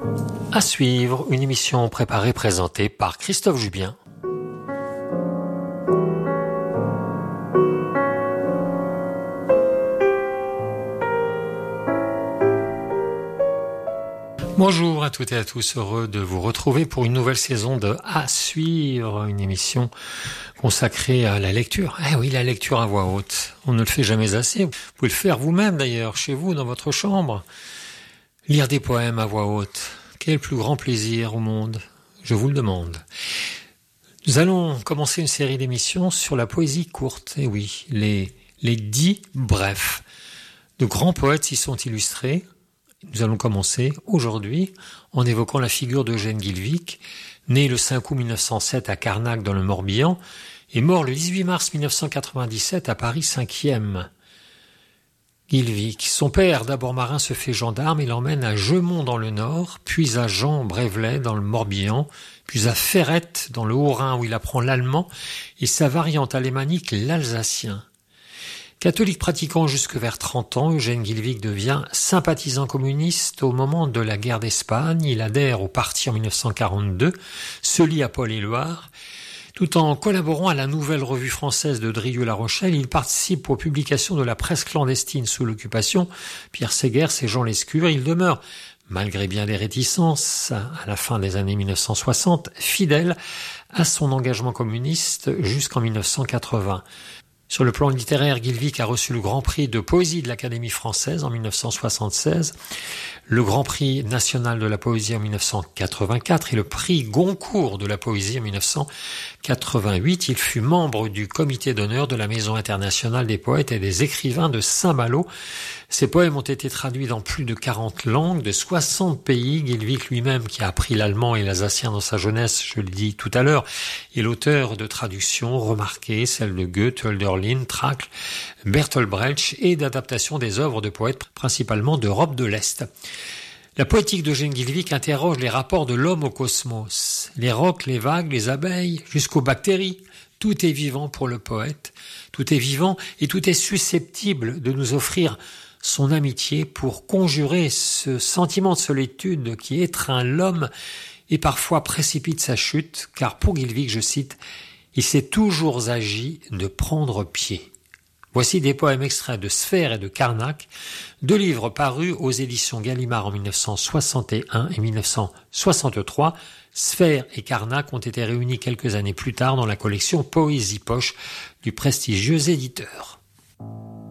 À suivre, une émission préparée présentée par Christophe Jubien. Bonjour à toutes et à tous, heureux de vous retrouver pour une nouvelle saison de À suivre, une émission consacrée à la lecture. Eh oui, la lecture à voix haute, on ne le fait jamais assez. Vous pouvez le faire vous-même d'ailleurs, chez vous, dans votre chambre. Lire des poèmes à voix haute, quel plus grand plaisir au monde, je vous le demande. Nous allons commencer une série d'émissions sur la poésie courte. Eh oui, les 10 brefs. De grands poètes s'y sont illustrés. Nous allons commencer aujourd'hui en évoquant la figure d'Eugène Guilvic, né le 5 août 1907 à Carnac dans le Morbihan et mort le 18 mars 1997 à Paris 5e. Guilvic, son père, d'abord marin, se fait gendarme et l'emmène à Jeumont dans le Nord, puis à Jean-Brévelay dans le Morbihan, puis à Ferrette dans le Haut-Rhin où il apprend l'allemand et sa variante alémanique l'alsacien. Catholique pratiquant jusque vers 30 ans, Eugène Guilvic devient sympathisant communiste au moment de la guerre d'Espagne. Il adhère au parti en 1942, se lie à Paul Éluard. Tout en collaborant à la Nouvelle Revue Française de Drieux-La Rochelle, il participe aux publications de la presse clandestine sous l'occupation, Pierre Ségers et Jean Lescure. Il demeure, malgré bien des réticences, à la fin des années 1960, fidèle à son engagement communiste jusqu'en 1980. Sur le plan littéraire, Guilvic a reçu le Grand Prix de poésie de l'Académie française en 1976, le Grand Prix national de la poésie en 1984 et le Prix Goncourt de la poésie en 1988. Il fut membre du comité d'honneur de la Maison internationale des poètes et des écrivains de Saint-Malo. Ses poèmes ont été traduits dans plus de 40 langues, de 60 pays. Guilvic lui-même, qui a appris l'allemand et l'alsacien dans sa jeunesse, je l'ai dit tout à l'heure, est l'auteur de traductions remarquées, celles de Goethe, Hölderlin, Trakl, Bertolt Brecht et d'adaptations des œuvres de poètes principalement d'Europe de l'Est. La poétique d'Eugène Guilvic interroge les rapports de l'homme au cosmos, les rocs, les vagues, les abeilles, jusqu'aux bactéries. Tout est vivant pour le poète, tout est vivant et tout est susceptible de nous offrir son amitié pour conjurer ce sentiment de solitude qui étreint l'homme et parfois précipite sa chute, car pour Guilvic, je cite, « il s'est toujours agi de prendre pied ». Voici des poèmes extraits de Sphère et de Carnac, deux livres parus aux éditions Gallimard en 1961 et 1963. Sphère et Carnac ont été réunis quelques années plus tard dans la collection Poésie Poche du prestigieux éditeur.